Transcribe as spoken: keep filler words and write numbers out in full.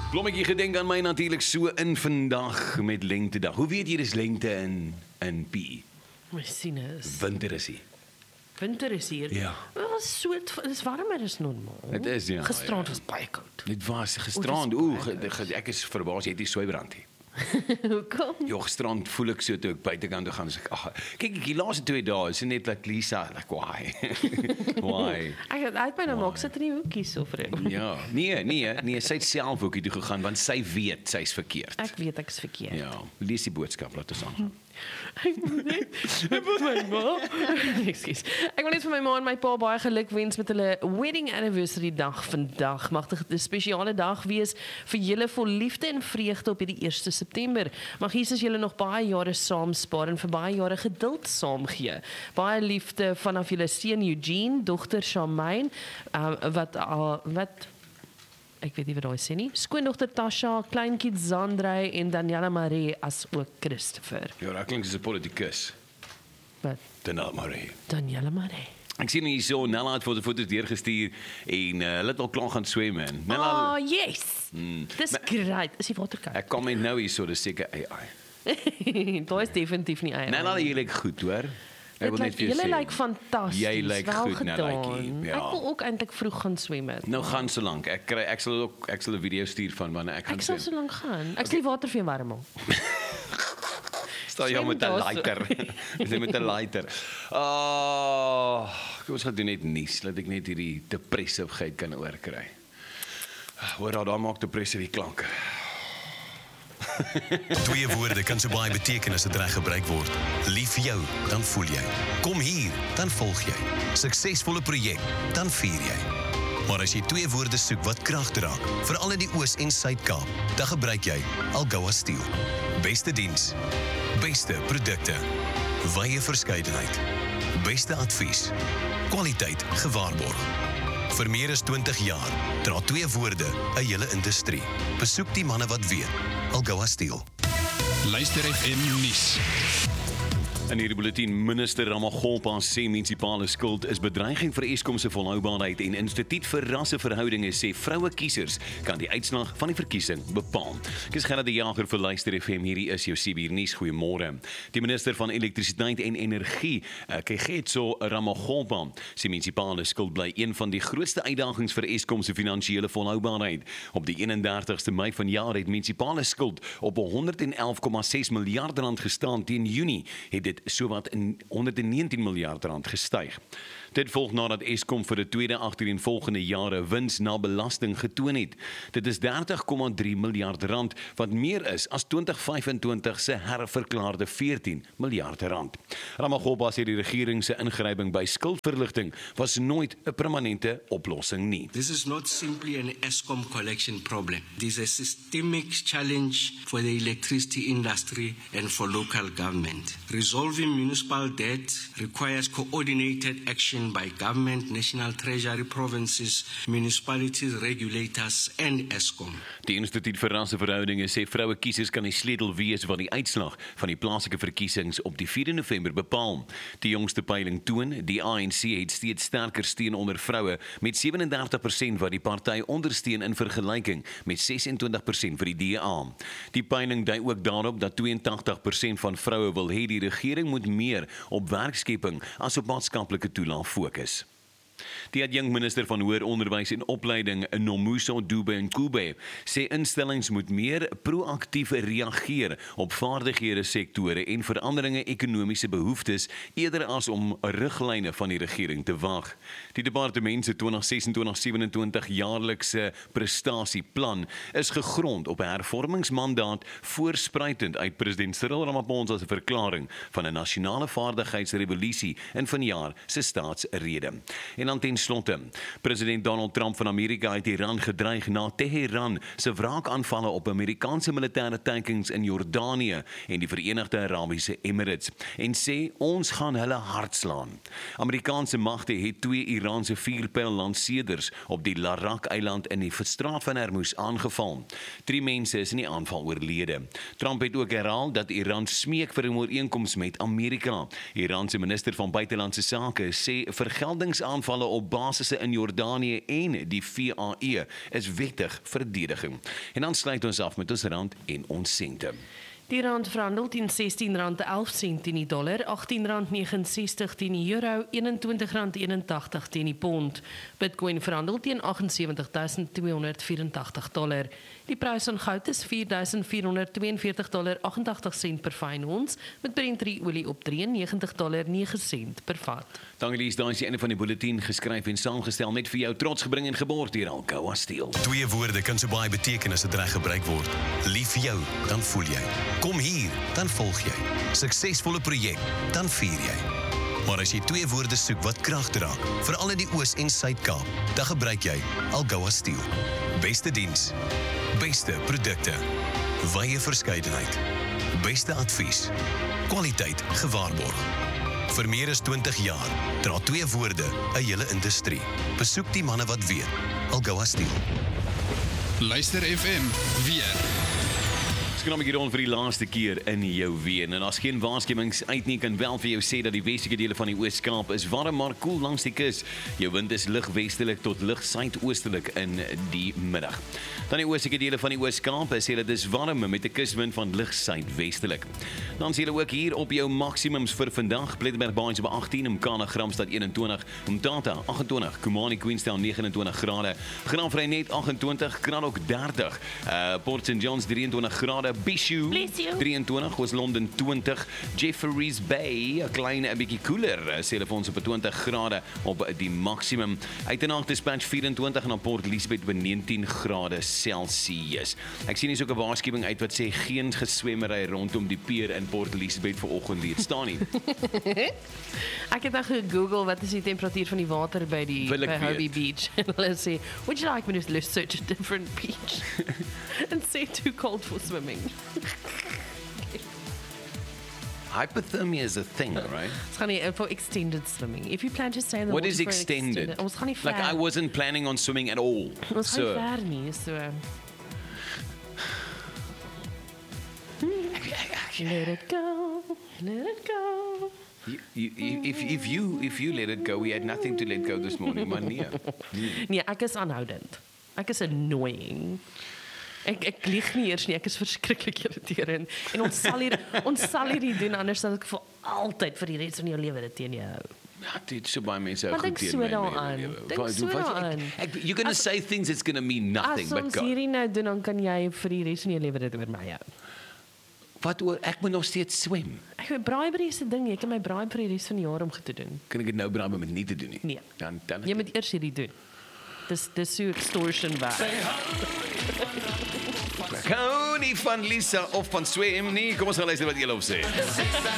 Blommetjie gedenk aan my natuurlik so in vandag met lentedag. Hoe weet jy dis lente in in P E? My sinus. Winter is hier. Winter is hier. Ja. Dit was so, het is warmer as normaal. Dit is ja. Gisterand ja. was baie koud. Dit was gisterand. O, Oeh, ge- ge- ek is verbaas jy het nie swybrand nie. Hoekom? Ja, gisterand voel ek so toe ek buitekant toe gaan as ek ag, kyk ek die laaste twee dae is net like Lisa, like why? Why? Ek het uit my nou maak sit in die hoekie so vir hom. Ja, nee, nee, nee, sy het self ook hier toe gegaan want sy weet sy's verkeerd. Ek weet ek is verkeerd. Ja, lees die boodskap laat ons aan. Ek moet net ek moet my ma. Ekskuus. Ek wil net vir my ma en my pa baie geluk wens met hulle wedding anniversary dag vandag. Mag dit 'n spesiale dag wees vir julle vol liefde en vreugde op hierdie eerste September. Mag Jesus julle nog baie jare saam spaar en vir baie jare geduld saam gee. Baie liefde vanaf julle seun Eugene, dogter Charmaine, um, wat uh, wat ek weet nie wat daai sê nie. Skoondogter Tasha, kleinkind Zandrey en Daniela Marie as ook Christopher. Ja, dat klink soos 'n politikus. Wat? Daniela Marie. Daniela Marie. Ek sien hier so Nella het foto foto's deurgestuur en uh, hulle het al klaar gaan swem man. Nella, Oh, yes. Mm. Dis great. Is die water koud? ek kom net nou hier so, dis seker A I. Daar is definitief nie eie. Nella, jy lyk goed, hoor. Ek wil net vir jou sê. Julle lyk fantasties. Jy lyk wel goed, gedaan. Nellaatjie, ja. Ek wil ook eintlik vroeg gaan swem. Nou gaan so lank. Ek kry ek sal ook ek sal 'n video stuur van wanneer ek gaan Ek sal swem. so lank gaan. Ek sal die water vir jou warm maak. Stel jou swem met 'n daar so. lighter. Jy met 'n lighter. Ah, oh, kom ons gaan doen net nuus, laat ek net hierdie depressiefheid kan oorkry. Hoor daar, daar maak depressie die klanke. Twee woorde kan so baie beteken as dit reg gebruik word. Lief vir jou, dan voel jy. Kom hier, dan volg jy. Suksesvolle projek, dan vier jy. Maar as jy twee woorde soek wat krag dra, veral in die Oos- en Suid-Kaap, dan gebruik jy Algoa Steel. Beste diens, beste produkte, wye verskeidenheid, beste advies, kwaliteit gewaarborg. Vir meer as twintig jaar dra twee woorde 'n hele industrie. Besoek die manne wat weet. Algoa Steel. Luister F M nuus. In hierdie bulletin, minister Ramagolpa sê munisipale skuld is bedreiging vir Eskom se volhoubaarheid en Instituut vir Rasseverhoudinge sê vroue kiesers kan die uitslag van die verkiesing bepaal. Ek is Gerard die Jager vir Luister F M, hierdie is jou C B R nuus. Goeiemôre. Die minister van elektrisiteit en energie, Kagiso Ramagolpa, sê munisipale skuld bly een van die grootste uitdagings vir Eskom se finansiële volhoubaarheid. Op die eenendertigste Mei vanjaar het munisipale skuld op honderd en elf komma ses miljard rand gestaan. Teen Junie het dit sowat in honderd en negentien miljard rand gestyg. Dit volg nadat Eskom vir die tweede agtereenvolgende jare wins na belasting getoon het. Dit is dertig komma drie miljard rand, wat meer is as twintig vyf en twintig se herverklaarde veertien miljard rand. Ramagolpa sê die regering se ingryping by skuldverligting was nooit 'n permanente oplossing nie. This is not simply an Eskom collection problem. It is a systemic challenge for the electricity industry and for local government. Resolving municipal debt requires coordinated action by government, national treasury, provinces, municipalities, regulators and Eskom. Die Instituut vir Rasseverhoudinge sê vroue kiesers kan die sleutel wees wat die uitslag van die plaaslike verkiesings op die vierde November bepaal. Die jongste peiling toon die A N C het steeds sterker steun onder vroue met sewenendertig persent wat die party ondersteun in vergelyking met ses en twintig persent vir die D A. Die peiling dui ook daarop dat twee en tagtig persent van vroue wil hê die regering moet meer op werkskepping as op maatskaplike toelaag fokus. Die adjunkt minister van Hoër Onderwys en Opleiding, Nomusa Dube-Ncube, sê instellings moet meer proaktief reageer op vaardighede sektore en veranderinge ekonomiese behoeftes eerder as om riglyne van die regering te wag. Die departement se twintig sesentwintig sewenentwintig jaarlikse prestasieplan is gegrond op 'n hervormingsmandaat voorspruitend uit president Cyril Ramaphosa se verklaring van 'n nasionale vaardigheidsrevolusie in vanjaar se staatsrede. En dan ten slotte, president Donald Trump van Amerika het Iran gedreig na Teheran se wraakaanvalle op Amerikaanse militêre teikens in Jordanië en die Verenigde Arabiese Emirates en sê ons gaan hulle hartslaan. Amerikaanse magte het twee Iraanse vierpyl lanseerders op die Larak-eiland in die Straat van Hormuz aangeval. Drie mense is in die aanval oorlede. Trump het ook herhaal dat Iran smeek vir 'n ooreenkoms met Amerika. Iran se minister van buitelandse sake sê vergeldingsaanvalle toestelle op basisse in Jordanië en die V A E is wettig verdediging. En dan sluit ons af met ons rand en ons sente. Die rand verhandel teen sestien rand elf sent teen die dollar, agttien rand ses nege teen die euro, eenentwintig rand eenentagtig teen die pond. Bitcoin verhandel teen agt-en-sewentig duisend tweehonderd vyerentagtig dollar. Die prys van goud is vier duisend vier honderd tweeënveertig dollar agt-en-agtig sent per fyn ons, met Brent drie olie op drieënnegentig dollar nege sent per vat. Dankie Lies, daar is die einde van die bulletin geskryf en saamgestel net vir jou trots gebring en geboord hier Alcoa Steel. Twee woorde kan so baie beteken as dit reg gebruik word. Lief vir jou, dan voel jy. Kom hier, dan volg jy. Suksesvolle projek, dan vier jy. Maar as jy twee woorde soek wat krag dra, veral in die Oos- en Suid-Kaap, dan gebruik jy Alcoa Steel. Beste diens, beste produkte, wye verskeidenheid, beste advies, kwaliteit gewaarborg. Vir meer as twintig jaar dra twee woorde 'n hele industrie. Besoek die manne wat weet. Alcoa Steel. Luister F M weer. Skram ek hier rond vir die laaste keer in jou ween. En as geen waarskuwings uit nie, kan wel vir jou sê dat die westelike dele van die Oos-Kaap is warm maar koel langs die kus. Jou wind is lig westelik tot lig suidoostelik in die middag. Dan die oostelike dele van die Oos-Kaap sê dit is warm met 'n kuswind van lig suidwestelik. Dan sien julle ook hier op jou maksimums vir vandag. Plettenberg Baai op agttien, Mkana Gramstad eenentwintig, Mtata agt agt, Kumani Queenstown negenentwintig grade, Graafrenet agt agt, Kranok dertig, uh, Port Saint Johns drieëntwintig grade, Bishu drieëntwintig, was Londen twintig, Jeffreys Bay 'n klein 'n bietjie koeler, sê hulle vir ons op twintig grade op die maksimum. Uitenaard Dispatch vyf-en-twintig en dan Port Elizabeth by negentien grade Celsius. Ek sien hier ook 'n waarskuwing uit wat sê geen geswemmery rondom die pier in Port Elizabeth vanoggend hier staan nie. Ek het nou gegoogel wat is die temperatuur van die water by die Wil ek by Hobie weet. Beach. En hulle sê, would you like me to let's search a different beach? And say too cold for swimming. Hypothermia is a thing, right? Ons gaan nie for extended swimming. If you plan to stay in the What water is for an extended? Ons gaan nie ver. Like I wasn't planning on swimming at all. Ons gaan nie So, ver nie, so. Let it go, let it go. you, you, if, if you if you let it go, we had nothing to let go this morning, maar nee. Nee, ek is aanhoudend. Ek is annoying. Ek ek lieg nie eers nie, ek is verskriklik irriterend. En ons sal hier ons sal hierdie doen anders dan ek vir altyd vir die res van jou lewe dit teen jou hou. Ja, dit so baie mense Maar goed dink teen so my in my daaraan. lewe. Dink Wat- so wat- ek- daaraan. ek- You're going to say things that's going to mean nothing, As but ons God. hierdie nou doen, dan kan jy vir die res van jou lewe dit oor my hou. Wat oor ek moet nog steeds swem. Ek weet braaibery is 'n ding, jy kan my braai vir die res van die jaar om te doen. Kan ek dit nou braai met nie te doen nie? Nee. Dan dan Jy moet eers hierdie doen. Dis dis so extortion werk. Ek hou nie van Lisa of van swem nie. Kom ons gaan luister wat julle op sê.